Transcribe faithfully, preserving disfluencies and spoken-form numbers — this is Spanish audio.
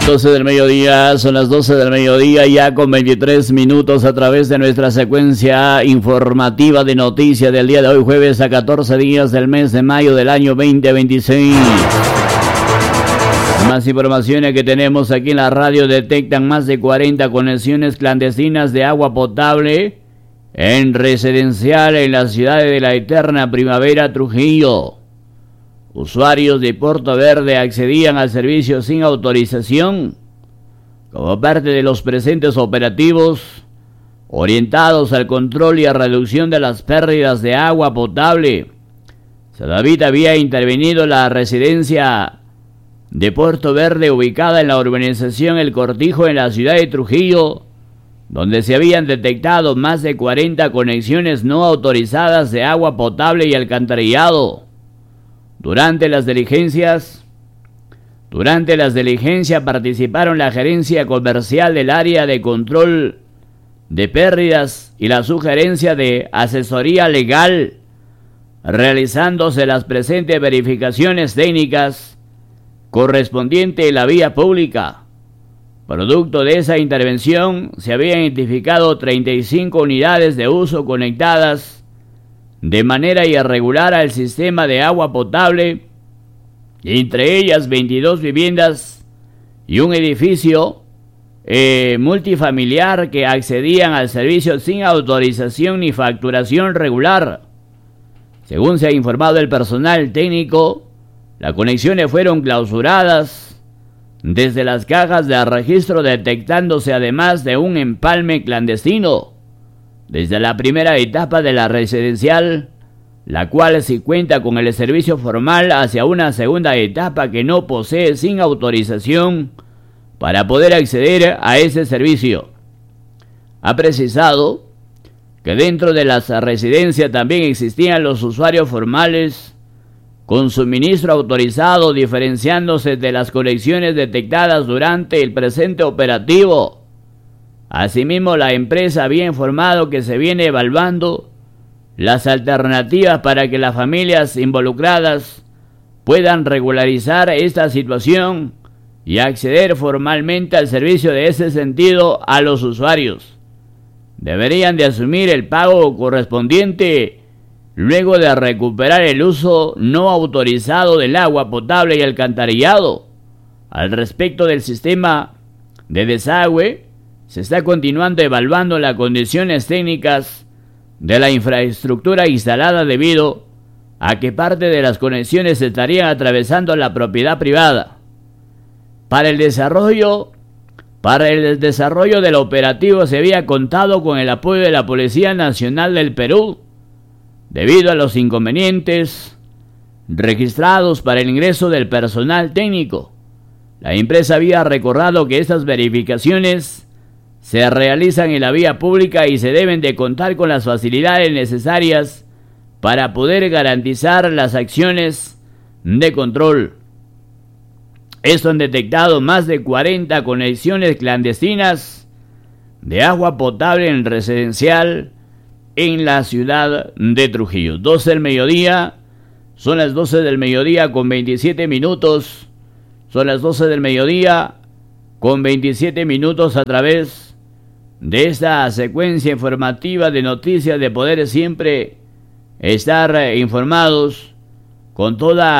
doce del mediodía, son las doce del mediodía ya con veintitrés minutos a través de nuestra secuencia informativa de noticias del día de hoy, jueves a catorce días del mes de mayo del año veinte veintiséis. Más informaciones que tenemos aquí en la radio: detectan más de cuarenta conexiones clandestinas de agua potable en residencial en la ciudad de la eterna primavera, Trujillo. Usuarios de Puerto Verde accedían al servicio sin autorización como parte de los presentes operativos orientados al control y a reducción de las pérdidas de agua potable. David había intervenido la residencia de Puerto Verde ubicada en la urbanización El Cortijo en la ciudad de Trujillo, donde se habían detectado más de cuarenta conexiones no autorizadas de agua potable y alcantarillado. Durante las diligencias, durante las diligencias participaron la gerencia comercial del área de control de pérdidas y la sugerencia de asesoría legal, realizándose las presentes verificaciones técnicas correspondiente en la vía pública. Producto de esa intervención, se habían identificado treinta y cinco unidades de uso conectadas de manera irregular al sistema de agua potable, entre ellas veintidós viviendas y un edificio eh, multifamiliar que accedían al servicio sin autorización ni facturación regular. Según se ha informado el personal técnico, las conexiones fueron clausuradas desde las cajas de registro, detectándose además de un empalme clandestino desde la primera etapa de la residencial, la cual sí cuenta con el servicio formal, hacia una segunda etapa que no posee sin autorización para poder acceder a ese servicio. Ha precisado que dentro de las residencias también existían los usuarios formales con suministro autorizado, diferenciándose de las conexiones detectadas durante el presente operativo. Asimismo, la empresa había informado que se viene evaluando las alternativas para que las familias involucradas puedan regularizar esta situación y acceder formalmente al servicio. De ese sentido, a los usuarios deberían de asumir el pago correspondiente luego de recuperar el uso no autorizado del agua potable y alcantarillado. Al respecto del sistema de desagüe, se está continuando evaluando las condiciones técnicas de la infraestructura instalada debido a que parte de las conexiones estarían atravesando la propiedad privada. Para el desarrollo, para el desarrollo del operativo se había contado con el apoyo de la Policía Nacional del Perú, debido a los inconvenientes registrados para el ingreso del personal técnico. La empresa había recordado que estas verificaciones se realizan en la vía pública y se deben de contar con las facilidades necesarias para poder garantizar las acciones de control. Esto han detectado más de cuarenta conexiones clandestinas de agua potable en residencial en la ciudad de Trujillo. doce del mediodía, son las doce del mediodía con veintisiete minutos, son las doce del mediodía con veintisiete minutos a través de esta secuencia informativa de noticias de poder siempre estar informados con toda